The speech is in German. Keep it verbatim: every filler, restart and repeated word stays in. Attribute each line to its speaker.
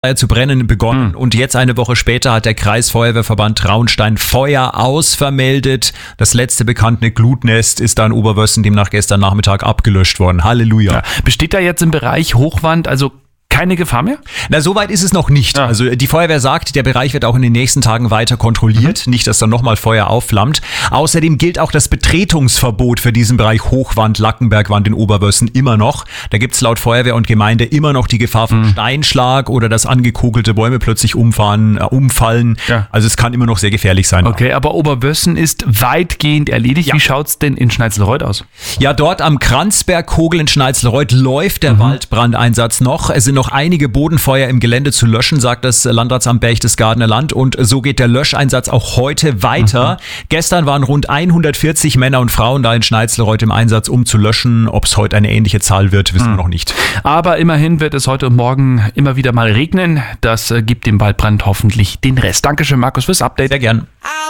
Speaker 1: zu brennen begonnen mhm. und jetzt eine Woche später hat der Kreisfeuerwehrverband Traunstein Feuer aus vermeldet. Das letzte bekannte Glutnest ist da in Oberwössen demnach gestern Nachmittag abgelöscht worden. Halleluja.
Speaker 2: Ja. Besteht da jetzt im Bereich Hochwand also keine Gefahr mehr?
Speaker 1: Na, so weit ist es noch nicht. Ja. Also die Feuerwehr sagt, der Bereich wird auch in den nächsten Tagen weiter kontrolliert. Mhm. Nicht, dass da nochmal Feuer aufflammt. Außerdem gilt auch das Betretungsverbot für diesen Bereich Hochwand, Lackenbergwand in Oberwössen immer noch. Da gibt es laut Feuerwehr und Gemeinde immer noch die Gefahr von mhm. Steinschlag oder dass angekokelte Bäume plötzlich umfahren, äh, umfallen. Ja. Also es kann immer noch sehr gefährlich sein.
Speaker 2: Okay, aber Oberwössen ist weitgehend erledigt. Ja. Wie schaut's denn in Schneizelreuth aus?
Speaker 1: Ja, dort am Kranzbergkogel in Schneizelreuth läuft der mhm. Waldbrandeinsatz noch. Es sind noch einige Bodenfeuer im Gelände zu löschen, sagt das Landratsamt Berchtesgadener Land. Und so geht der Löscheinsatz auch heute weiter. Mhm. Gestern waren rund hundertvierzig Männer und Frauen da in Schneizelreuth im Einsatz, um zu löschen. Ob es heute eine ähnliche Zahl wird, wissen mhm. wir noch nicht.
Speaker 2: Aber immerhin wird es heute und morgen immer wieder mal regnen. Das gibt dem Waldbrand hoffentlich den Rest. Dankeschön, Markus, fürs Update.
Speaker 1: Sehr gern.